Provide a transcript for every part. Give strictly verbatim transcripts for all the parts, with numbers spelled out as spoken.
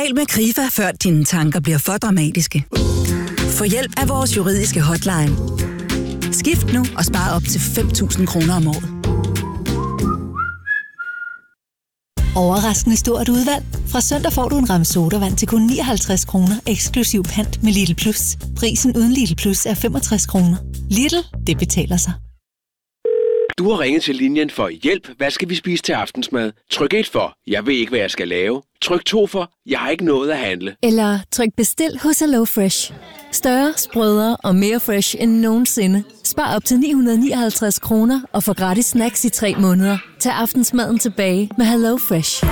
Tal med Krifa, før dine tanker bliver for dramatiske. Få hjælp af vores juridiske hotline. Skift nu og spar op til fem tusind kroner om året. Overraskende stort udvalg. Fra søndag får du en ramme sodavand til kun nioghalvtreds kroner, eksklusiv pant med Lidl Plus. Prisen uden Lidl Plus er femogtres kroner. Lidl, det betaler sig. Du har ringet til linjen for hjælp. Hvad skal vi spise til aftensmad? Tryk et for, jeg ved ikke, hvad jeg skal lave. Tryk to for, jeg har ikke noget at handle. Eller tryk bestil hos Hello Fresh. Større, sprødere og mere fresh end nogensinde. Spar op til ni hundrede nioghalvtreds kroner og få gratis snacks i tre måneder. Tag aftensmaden tilbage med Hello Fresh.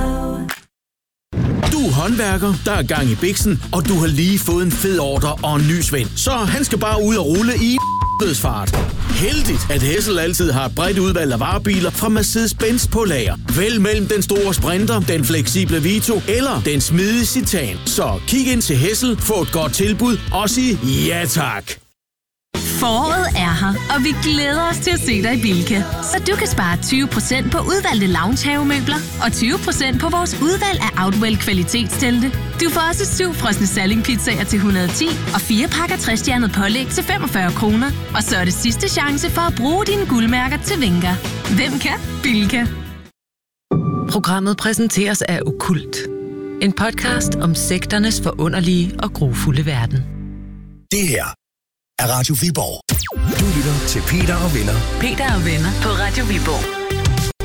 Du er håndværker, der er gang i biksen, og du har lige fået en fed ordre og en ny svend. Så han skal bare ud og rulle i dødsfart. Heldigt, at Hessel altid har et bredt udvalg af varebiler fra Mercedes-Benz på lager. Vælg mellem den store Sprinter, den fleksible Vito eller den smidige Citan. Så kig ind til Hessel, få et godt tilbud og sig ja tak. Foråret er her, og vi glæder os til at se dig i Bilka. Så du kan spare tyve procent på udvalgte loungehavemøbler og tyve procent på vores udvalg af Outwell kvalitetstelte. Du får også syv frosne salingpizzaer til et hundrede og ti og fire pakker tre-stjernet pålæg til femogfyrre kroner. Og så er det sidste chance for at bruge dine guldmærker til Vinker. Hvem kan? Bilka. Programmet præsenteres af Okkult. En podcast om sekternes forunderlige og grufulde verden. Det her er Radio Viborg. Du lytter til Peter og Venner. Peter og Venner på Radio Viborg.